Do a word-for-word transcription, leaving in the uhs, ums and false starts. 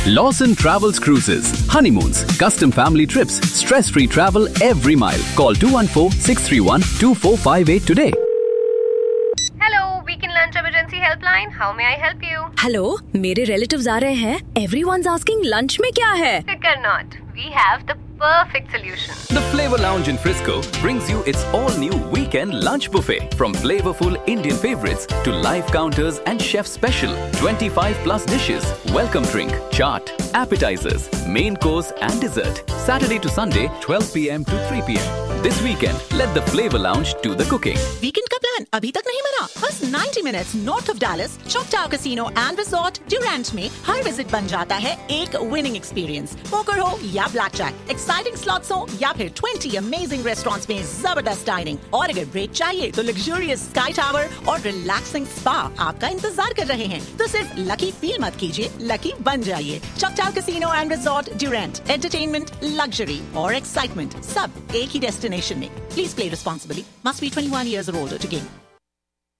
Lawson Travels Cruises. Honeymoons, custom family trips, stress-free travel every mile. Call two one four, six three one, two four five eight today. Hello, weekend lunch emergency helpline, how may I help you? Hello, मेरे relatives आ रहे हैं. Everyone's asking lunch में क्या है? फिकर not, we have the perfect solution. The Flavor Lounge in Frisco brings you its all-new weekend lunch buffet. From flavorful Indian favorites to live counters and chef special twenty-five plus dishes, welcome drink, chaat, appetizers, main course and dessert. Saturday to Sunday, twelve p m to three p m. This weekend, let the Flavor Lounge do the cooking. Weekend का plan अभी तक नहीं बना? बस ninety minutes north of Dallas, चॉकटाउ casino and resort Durand में हर visit बन जाता है एक विनिंग एक्सपीरियंस. पोकर हो या ब्लैक जैक, एक्साइटिंग स्लॉट्स हो या फिर twenty अमेजिंग रेस्टोरेंट्स में जबरदस्त डाइनिंग, और अगर ब्रेक चाहिए तो लग्जूरियस स्काई टावर और रिलैक्सिंग स्पा आपका इंतजार कर रहे हैं. तो सिर्फ लकी फील मत कीजिए, लकी बन जाइए. चॉकटाउ casino and resort Durand, entertainment, luxury और एक्साइटमेंट सब एक ही डेस्टिनेशन में. Please play responsibly. Must be twenty-one years or older to game.